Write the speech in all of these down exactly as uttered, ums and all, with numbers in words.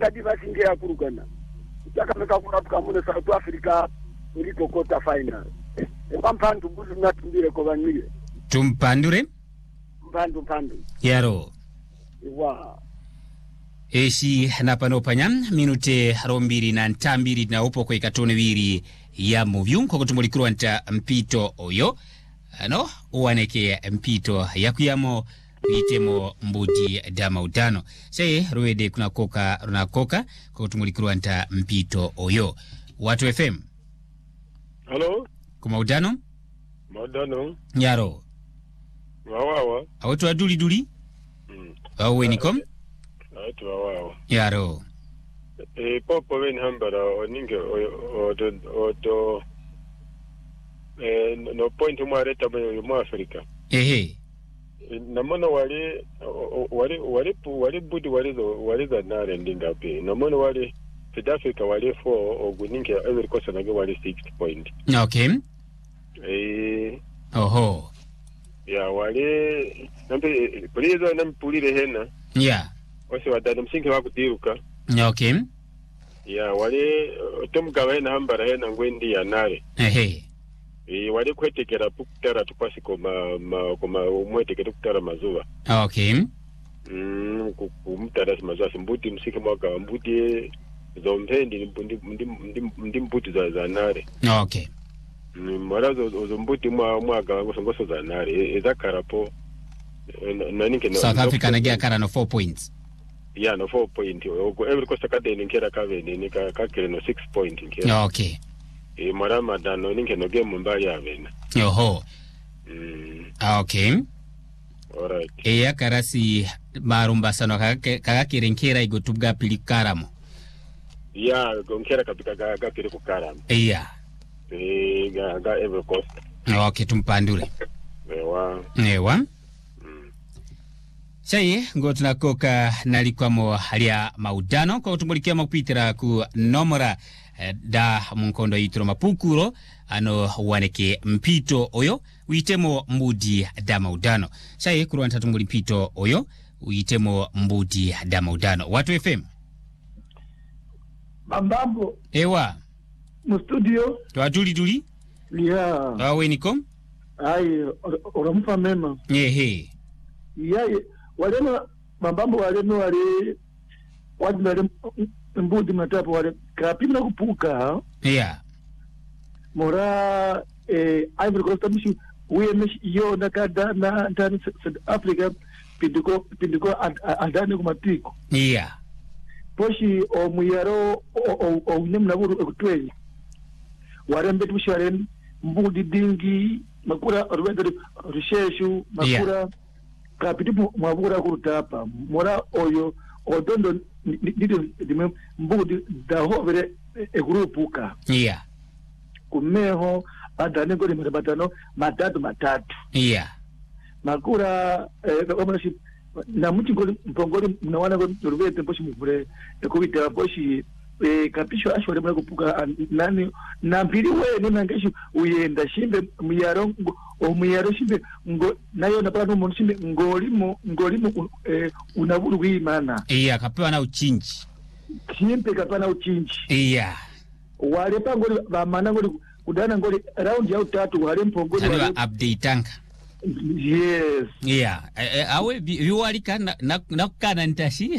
kadi vasingira kurugana takameka kurapwa mune South Africa liko quarter final epampandu buzu natumbire ko vanile tumpandure mpandu mpandu yaro wa eshi napanopanya minute rombiri na ntambiri na upo kwa ikatone wiri ya muvyunko kutumulikirwa nta mpito oyo ano uwaneke mpito ya kuyamo itemo mbudi dama udano saye ruwede kuna koka runa koka kutumulikirwa nta mpito oyo Watu F M. Hello kuma udano maudano nyaro wawawa awetu aduli duli mm. awe nikom awetu wawawa yaro e popo wen hambara oninge odo odo eh no point mwareta mu Africa ehe namona wali wali wali wali budi wali wali za nare ndinga pe namona wali South Africa wali four oguninge every course nage wali six point okay eh oho ya wali nampe polizo nampulire hena yeah wase wadada msingi wakutiruka okay ya wali tumgawe na hambara hena ngwendi ya nare ehe e wali kwetekera pukutara tupasi koma ma koma umwetekera pukutara mazuwa okay mm kumutara mazuwa simbuti msiki mwaka mbuti zompendi ndi ndi mbuti za za nare okay marazo zombuti mwa mwaka ngosongoso za nare ezakarapo nanike South Africa nagia kara no four points yeah no four point every costa kadeni nkera kaveni nika kakere no six point nkera okay e marama dano ninge no game mbali avena yoho mm okay alright e ya karasi marumba sano kakakere nkera igotubga pilikaramo ya nkera kapika kakere kukaramo iya e ga ga every costa okay tumpandure ewa ewa Chaye ngo tunakoka nalikwamo halia maudano kwa utumulikia mapitira ku nomora eh, da munkondo ituro mapukuro ano waneke mpito oyo uitemo mbudi da maudano. Chaye kuruanta tumuli mpito oyo uitemo mbudi da maudano. Watu F M. Bambambo Ewa mu studio tuaduli duli ya awe nikom ai oramufa mema ehe ya waleno Bambambo waleno wale watu wale mbudi matapo wale kapina kupuka yeah mora eh Ivory Coast mishi wemeshi yo nakada na ndani South Africa pindiko pindiko andani kumatiko yeah poshi o muyaro o o nemna buru ekutwe warembe tusharen mbudi dingi makura ruwedere risheshu makura yeah. Kapitipu mwabura kurutapa mora oyo odondo ndio dime mbudi dahovere egrupuka yeah kumeho adane ngori marabatano matatu matatu yeah makura eh omoshi na muti ngori mpongori mnawana ngo ruwete poshi mvure ekubita poshi eh kapisho ashore mwana kupuka nani na mbiri we nangesho uyenda shimbe muyaro omuyaro shimbe ngo nayo napana umuntu shimbe ngolimo ngolimo eh unaburu wimana iya kapewa na uchinji shimbe kapana uchinji iya wale pangoli bamana ngoli kudana ngoli round ya utatu wale mpongoli wale update tanka yes yeah awe biwalika na nakana ntashi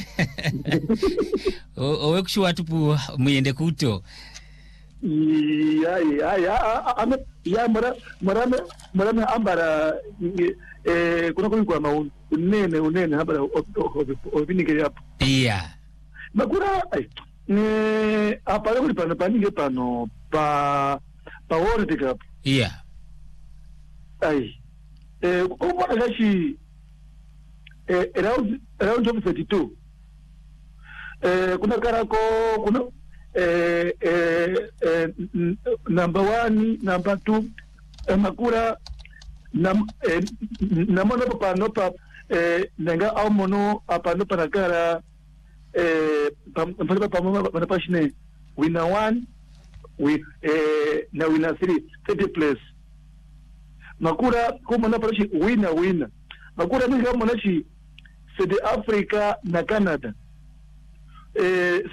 owe kushwa tupu muyende kuto ya ya ya ame ya mara mara mara ambara eh kuna kwa maun unene unene ambara obinike hapo yeah makura eh apale kuli pano paninge pano pa pa World Cup yeah ai eh kwa gashi eh round round of thirty-two eh kuna karako kuna eh eh, eh number one number two eh, makura nam eh, namono pa no pa eh nenga amono apano para kara eh pampa pampa pa shine winner one we eh na winner three third place makura kuma na parashi winner winner makura ninga monashi South Africa na Canada eh